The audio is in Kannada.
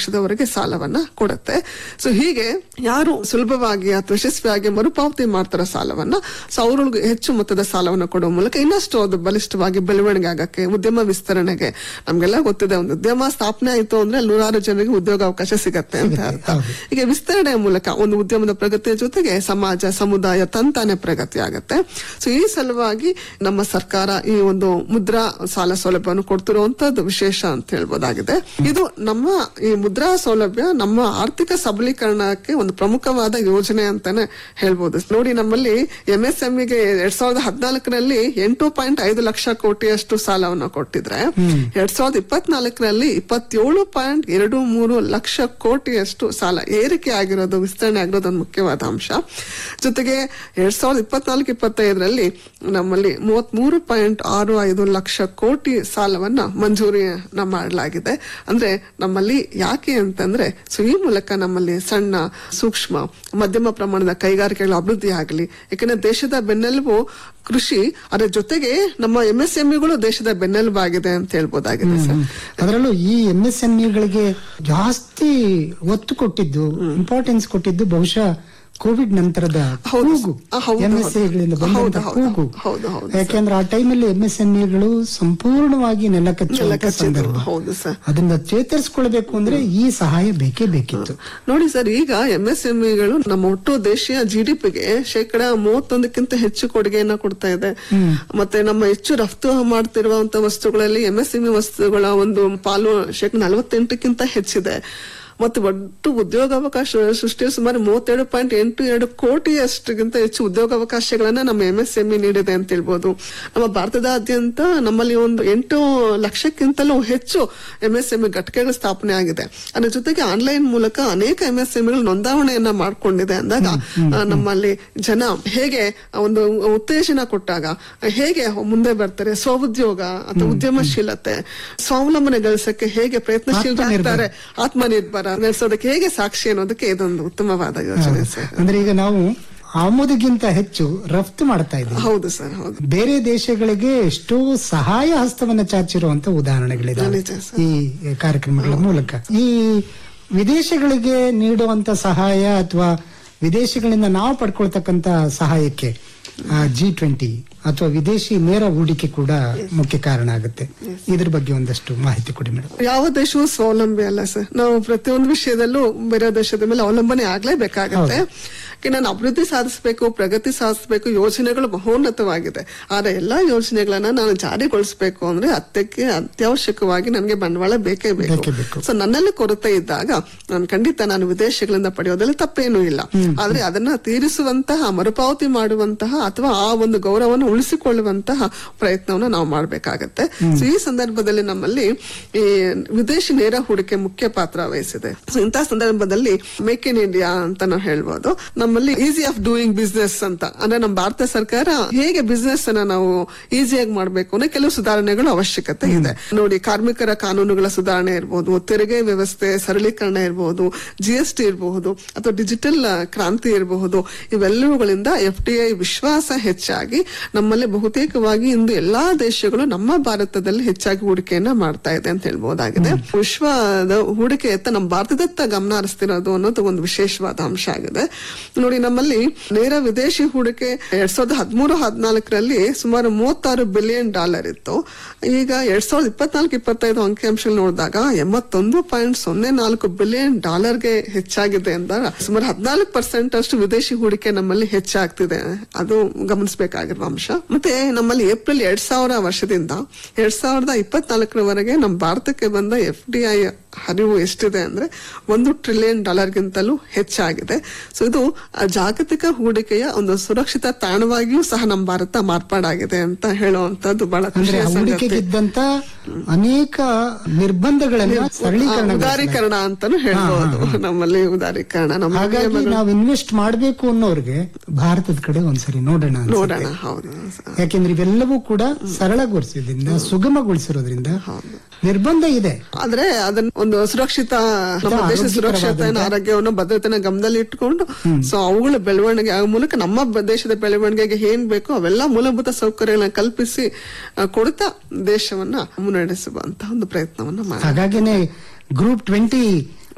ವರ್ಷದವರೆಗೆ ಸಾಲವನ್ನ ಕೊಡುತ್ತೆ. ಸೊ ಹೀಗೆ ಯಾರು ಸುಲಭವಾಗಿ ಅಥವಾ ಯಶಸ್ವಿಯಾಗಿ ಮರುಪಾವತಿ ಮಾಡ್ತಾರ ಸಾಲವನ್ನ, ಸೊ ಅವ್ರಿಗೆ ಹೆಚ್ಚು ಮೊತ್ತದ ಸಾಲವನ್ನು ಕೊಡುವ ಮೂಲಕ ಇನ್ನಷ್ಟು ಅದು ಬಲಿಷ್ಠವಾಗಿ ಬೆಳವಣಿಗೆ ಆಗಕ್ಕೆ, ಉದ್ಯಮ ವಿಸ್ತರಣೆಗೆ. ನಮ್ಗೆಲ್ಲ ಗೊತ್ತಿದೆ, ಒಂದು ಉದ್ಯಮ ಸ್ಥಾಪನೆ ಆಯ್ತು ಅಂದ್ರೆ ನೂರಾರು ಜನರಿಗೆ ಉದ್ಯೋಗಾವಕಾಶ ಸಿಗತ್ತೆ ಅಂತ ಅರ್ಥ. ಹೀಗೆ ವಿಸ್ತರಣೆಯ ಮೂಲಕ ಒಂದು ಉದ್ಯಮದ ಪ್ರಗತಿಯ ಜೊತೆಗೆ ಸಮಾಜ, ಸಮುದಾಯ ತಂತಾನೆ ಪ್ರಗತಿ ಆಗತ್ತೆ. ಸೊ ಈ ಸಲುವಾಗಿ ನಮ್ಮ ಸರ್ಕಾರ ಈ ಒಂದು ಮುದ್ರಾ ಸಾಲ ಸೌಲಭ್ಯವನ್ನು ಕೊಡ್ತಿರುವಂತದ್ದು ವಿಶೇಷ ಅಂತ ಹೇಳ್ಬೋದಾಗಿದೆ. ಇದು ನಮ್ಮ ಈ ಮುದ್ರಾ ಸೌಲಭ್ಯ ನಮ್ಮ ಆರ್ಥಿಕ ಸಬಲೀಕರಣಕ್ಕೆ ಒಂದು ಪ್ರಮುಖವಾದ ಯೋಜನೆ ಅಂತಾನೆ ಹೇಳ್ಬೋದು. ನೋಡಿ, ನಮ್ಮಲ್ಲಿ ಎಂಎಸ್ಎಂಇಗೆ 2014ರಲ್ಲಿ 8.5 ಲಕ್ಷ ಕೋಟಿಯಷ್ಟು ಸಾಲವನ್ನು ಕೊಟ್ಟಿದ್ರೆ 2024ರಲ್ಲಿ 27.23 ಲಕ್ಷ ಕೋಟಿಯಷ್ಟು ಸಾಲ ಏರಿಕೆ ಆಗಿರೋದು, ವಿಸ್ತರಣೆ ಆಗಿರೋದು ಒಂದು ಮುಖ್ಯವಾದ ಅಂಶ. ಜೊತೆಗೆ 2024-25ರಲ್ಲಿ ನಮ್ಮಲ್ಲಿ 33.65 ಲಕ್ಷ ಕೋಟಿ ಸಾಲವನ್ನ ಮಂಜೂರಿಯನ್ನ ಮಾಡಲಾಗಿದೆ. ಅಂದ್ರೆ ನಮ್ಮಲ್ಲಿ ಯಾಕೆ ಅಂತಂದ್ರೆ, ಸೊ ಈ ಮೂಲಕ ನಮ್ಮಲ್ಲಿ ಸಣ್ಣ, ಸೂಕ್ಷ್ಮ, ಮಧ್ಯಮ ಪ್ರಮಾಣದ ಕೈಗಾರಿಕೆಗಳ ಅಭಿವೃದ್ಧಿ ಆಗಲಿ. ಯಾಕಂದ್ರೆ ದೇಶದ ಬೆನ್ನೆಲುಬು ಕೃಷಿ, ಅದರ ಜೊತೆಗೆ ನಮ್ಮ ಎಂಎಸ್ಎಂಇಗಳು ದೇಶದ ಬೆನ್ನೆಲುಬಾಗಿದೆ ಅಂತ ಹೇಳ್ಬೋದಾಗಿದೆ ಸರ್. ಅದರಲ್ಲೂ ಈ ಎಂಎಸ್ಎಂಇಗಳಿಗೆ ಜಾಸ್ತಿ ಒತ್ತು ಕೊಟ್ಟಿದ್ದು, ಇಂಪಾರ್ಟೆನ್ಸ್ ಕೊಟ್ಟಿದ್ದು ಬಹುಶಃ ಕೋವಿಡ್ ನಂತರದ ಕೂಗು, ಎಂಎಸ್ಎಗಳಿಂದ ಬಂದಂತ ಕೂಗು. ಯಾಕೆಂದ್ರೆ ಆ ಟೈಮಲ್ಲಿ ಎಂಎಸ್ಎಂಇಗಳು ಸಂಪೂರ್ಣವಾಗಿ ನೆಲಕಚ್ಚುವಂತ ಸಂದರ್ಭ. ಅದನ್ನ ಚೇತರಿಸಿಕೊಳ್ಬೇಕು ಅಂದ್ರೆ ಈ ಸಹಾಯ ಬೇಕೇ ಬೇಕಿತ್ತು. ನೋಡಿ ಸರ್, ಈಗ ಎಂಎಸ್ಎಂಇಗಳು ನಮ್ಮ ಒಟ್ಟು ದೇಶೀಯ ಜಿಡಿಪಿಗೆ 31% ಹೆಚ್ಚು ಕೊಡುಗೆಯನ್ನ ಕೊಡ್ತಾ ಇದೆ. ಮತ್ತೆ ನಮ್ಮ ಹೆಚ್ಚು ರಫ್ತು ಮಾಡ್ತಿರುವಂತಹ ವಸ್ತುಗಳಲ್ಲಿ ಎಂಎಸ್ಎಂಇ ವಸ್ತುಗಳ ಒಂದು ಪಾಲು 48% ಹೆಚ್ಚಿದೆ. ಮತ್ತು ಒಟ್ಟು ಉದ್ಯೋಗಾವಕಾಶ ಸೃಷ್ಟಿಯ ಸುಮಾರು 37.82 ಕೋಟಿಯಷ್ಟಿಗಿಂತ ಹೆಚ್ಚು ಉದ್ಯೋಗಾವಕಾಶಗಳನ್ನ ನಮ್ಮ ಎಂಎಸ್ಎಂಇ ನೀಡಿದೆ ಅಂತ ಹೇಳ್ಬೋದು. ನಮ್ಮ ಭಾರತದಾದ್ಯಂತ ನಮ್ಮಲ್ಲಿ ಒಂದು 8 ಲಕ್ಷಕ್ಕಿಂತಲೂ ಹೆಚ್ಚು ಎಂಎಸ್ಎಂಇ ಘಟಕಗಳ ಸ್ಥಾಪನೆ ಆಗಿದೆ. ಅದರ ಜೊತೆಗೆ ಆನ್ಲೈನ್ ಮೂಲಕ ಅನೇಕ ಎಂಎಸ್ಎಂಇಗಳು ನೋಂದಾವಣೆಯನ್ನ ಮಾಡ್ಕೊಂಡಿದೆ ಅಂದಾಗ ನಮ್ಮಲ್ಲಿ ಜನ ಹೇಗೆ ಒಂದು ಉತ್ತೇಜನ ಕೊಟ್ಟಾಗ ಹೇಗೆ ಮುಂದೆ ಬರ್ತಾರೆ, ಸ್ವಉದ್ಯೋಗ ಅಥವಾ ಉದ್ಯಮಶೀಲತೆ, ಸ್ವಾವಲಂಬನೆ ಗಳಿಸಕ್ಕೆ ಹೇಗೆ ಪ್ರಯತ್ನಶೀಲರಾಗ್ತಾರೆ, ಆತ್ಮನಿರ್ಭರ ನಡೆಸೋದಕ್ಕೆ ಹೇಗೆ ಸಾಕ್ಷಿ ಅನ್ನೋದಕ್ಕೆ ಇದೊಂದು ಉತ್ತಮವಾದ ಯೋಜನೆ ಸರ್. ಅಂದ್ರೆ ಈಗ ನಾವು ಆಮದಿಗಿಂತ ಹೆಚ್ಚು ರಫ್ತು ಮಾಡ್ತಾ ಇದ್ದೀವಿ. ಹೌದು ಸರ್, ಹೌದು. ಬೇರೆ ದೇಶಗಳಿಗೆ ಎಷ್ಟೋ ಸಹಾಯ ಹಸ್ತವನ್ನ ಚಾಚಿರುವಂತ ಉದಾಹರಣೆಗಳಿದೆ ಈ ಕಾರ್ಯಕ್ರಮಗಳ ಮೂಲಕ. ಈ ವಿದೇಶಗಳಿಗೆ ನೀಡುವಂತ ಸಹಾಯ ಅಥವಾ ವಿದೇಶಗಳಿಂದ ನಾವು ಪಡ್ಕೊಳ್ತಕ್ಕಂತ ಸಹಾಯಕ್ಕೆ G20 ಅಥವಾ ವಿದೇಶಿ ನೇರ ಹೂಡಿಕೆ ಕೂಡ ಮುಖ್ಯ ಕಾರಣ ಆಗುತ್ತೆ. ಇದ್ರ ಬಗ್ಗೆ ಒಂದಷ್ಟು ಮಾಹಿತಿ ಕೊಡಿ ಮೇಡಮ್. ಯಾವ ದೇಶವೂ ಸ್ವಾವಲಂಬಿ ಅಲ್ಲ ಸರ್. ನಾವು ಪ್ರತಿಯೊಂದು ವಿಷಯದಲ್ಲೂ ಬೇರೆ ದೇಶದ ಮೇಲೆ ಅವಲಂಬನೆ ಆಗ್ಲೇಬೇಕಾಗತ್ತೆ. ನಾನು ಅಭಿವೃದ್ಧಿ ಸಾಧಿಸಬೇಕು, ಪ್ರಗತಿ ಸಾಧಿಸಬೇಕು, ಯೋಜನೆಗಳು ಮಹೋನ್ನತವಾಗಿದೆ. ಆದ್ರೆ ಎಲ್ಲಾ ಯೋಜನೆಗಳನ್ನ ನಾನು ಜಾರಿಗೊಳಿಸಬೇಕು ಅಂದ್ರೆ ಅತ್ಯವಶ್ಯಕವಾಗಿ ನನಗೆ ಬಂಡವಾಳ ಬೇಕೇ ಬೇಕು. ಸೊ ನನ್ನಲ್ಲಿ ಕೊರತೆ ಇದ್ದಾಗ ನಾನು ವಿದೇಶಗಳಿಂದ ಪಡೆಯೋದ್ರಲ್ಲಿ ತಪ್ಪೇನೂ ಇಲ್ಲ. ಆದ್ರೆ ಅದನ್ನ ತೀರಿಸುವಂತಹ, ಮರುಪಾವತಿ ಮಾಡುವಂತಹ ಅಥವಾ ಆ ಒಂದು ಗೌರವವನ್ನು ಉಳಿಸಿಕೊಳ್ಳುವಂತಹ ಪ್ರಯತ್ನವನ್ನು ನಾವು ಮಾಡಬೇಕಾಗತ್ತೆ. ಸೊ ಈ ಸಂದರ್ಭದಲ್ಲಿ ನಮ್ಮಲ್ಲಿ ಈ ವಿದೇಶಿ ನೇರ ಹೂಡಿಕೆ ಮುಖ್ಯ ಪಾತ್ರ ವಹಿಸಿದೆ. ಇಂತಹ ಸಂದರ್ಭದಲ್ಲಿ ಮೇಕ್ ಇನ್ ಇಂಡಿಯಾ ಅಂತ ನಾವು ಹೇಳ್ಬೋದು. ನಮ್ಮಲ್ಲಿ ಈಸಿ ಆಫ್ ಡೂಯಿಂಗ್ ಬಿಸ್ನೆಸ್ ಅಂತ, ಅಂದ್ರೆ ನಮ್ಮ ಭಾರತ ಸರ್ಕಾರ ಹೇಗೆ ಬಿಸ್ನೆಸ್ ಅನ್ನ ನಾವು ಈಸಿಯಾಗಿ ಮಾಡಬೇಕು ಅಂದ್ರೆ ಕೆಲವು ಸುಧಾರಣೆಗಳು ಅವಶ್ಯಕತೆ ಇದೆ. ನೋಡಿ, ಕಾರ್ಮಿಕರ ಕಾನೂನುಗಳ ಸುಧಾರಣೆ ಇರಬಹುದು, ತೆರಿಗೆ ವ್ಯವಸ್ಥೆ ಸರಳೀಕರಣ ಇರಬಹುದು, GST ಇರಬಹುದು, ಅಥವಾ ಡಿಜಿಟಲ್ ಕ್ರಾಂತಿ ಇರಬಹುದು. ಇವೆಲ್ಲವುಗಳಿಂದ FDI ವಿಶ್ವಾಸ ಹೆಚ್ಚಾಗಿ ನಮ್ಮಲ್ಲಿ ಬಹುತೇಕವಾಗಿ ಇಂದು ಎಲ್ಲಾ ದೇಶಗಳು ನಮ್ಮ ಭಾರತದಲ್ಲಿ ಹೆಚ್ಚಾಗಿ ಹೂಡಿಕೆಯನ್ನ ಮಾಡ್ತಾ ಇದೆ ಅಂತ ಹೇಳ್ಬಹುದಾಗಿದೆ. ವಿಶ್ವದ ಹೂಡಿಕೆಯತ್ತ ನಮ್ಮ ಭಾರತದತ್ತ ಗಮನ ಹರಿಸ್ತಿರೋದು ಅನ್ನೋದು ಒಂದು ವಿಶೇಷವಾದ ಅಂಶ ಆಗಿದೆ. ನೋಡಿ, ನಮ್ಮಲ್ಲಿ ನೇರ ವಿದೇಶಿ ಹೂಡಿಕೆ 2013-14ರಲ್ಲಿ ಸುಮಾರು $36 ಬಿಲಿಯನ್ ಇತ್ತು. ಈಗ 2024-25 ಅಂಕಿಅಂಶಗಳು ನೋಡಿದಾಗ $81.04 ಬಿಲಿಯನ್ ಹೆಚ್ಚಾಗಿದೆ ಅಂದಾಗ ಸುಮಾರು 14% ಅಷ್ಟು ವಿದೇಶಿ ಹೂಡಿಕೆ ನಮ್ಮಲ್ಲಿ ಹೆಚ್ಚಾಗ್ತಿದೆ. ಅದು ಗಮನಿಸಬೇಕಾಗಿರುವ ಅಂಶ. ಮತ್ತೆ ನಮ್ಮಲ್ಲಿ ಏಪ್ರಿಲ್ 2000 ವರ್ಷದಿಂದ 2024ರವರೆಗೆ ನಮ್ಮ ಭಾರತಕ್ಕೆ ಬಂದ FDI ಹರಿವು ಎಷ್ಟಿದೆ ಅಂದ್ರೆ $1 ಟ್ರಿಲಿಯನ್ ಗಿಂತಲೂ ಹೆಚ್ಚಾಗಿದೆ. ಸೊ ಇದು ಜಾಗತಿಕ ಹೂಡಿಕೆಯ ಒಂದು ಸುರಕ್ಷಿತ ತಾಣವಾಗಿಯೂ ಸಹ ನಮ್ಮ ಭಾರತ ಮಾರ್ಪಾಡಾಗಿದೆ ಅಂತ ಹೇಳುವಂತದ್ದು ಬಹಳ ಹೂಡಿಕೆಗಿದ್ದಂತ ಅನೇಕ ನಿರ್ಬಂಧಗಳನ್ನ ಉದಾರೀಕರಣ ಅಂತಾನು ಹೇಳ್ಬಹುದು. ನಮ್ಮಲ್ಲಿ ಉದಾರೀಕರಣ, ಹಾಗಾಗಿ ನಾವು ಇನ್ವೆಸ್ಟ್ ಮಾಡಬೇಕು ಅನ್ನೋರ್ಗೆ ಭಾರತದ ಕಡೆ ಒಂದ್ಸರಿ ನೋಡೋಣ. ಹೌದು, ಯಾಕೆಂದ್ರೆ ಇವೆಲ್ಲವೂ ಕೂಡ ಸರಳಗೊಳಿಸೋದ್ರಿಂದ, ಸುಗಮಗೊಳಿಸಿರೋದ್ರಿಂದ ನಿರ್ಬಂಧ ಇದೆ. ಆದ್ರೆ ಅದನ್ನ ಒಂದು ಸುರಕ್ಷಿತ, ನಮ್ಮ ದೇಶದ ಸುರಕ್ಷತೆ, ಆರೋಗ್ಯವನ್ನು, ಭದ್ರತೆನ ಗಮನದಲ್ಲಿ ಇಟ್ಕೊಂಡು ಸೊ ಅವುಗಳ ಬೆಳವಣಿಗೆ ಆ ಮೂಲಕ ನಮ್ಮ ದೇಶದ ಬೆಳವಣಿಗೆಗೆ ಏನ್ ಬೇಕೋ ಅವೆಲ್ಲ ಮೂಲಭೂತ ಸೌಕರ್ಯಗಳನ್ನ ಕಲ್ಪಿಸಿ ಕೊಡ್ತಾ ದೇಶವನ್ನ ಮುನ್ನಡೆಸುವಂತಹ ಒಂದು ಪ್ರಯತ್ನವನ್ನ ಮಾಡಿ. ಹಾಗಾಗಿನೇ ಗ್ರೂಪ್ 20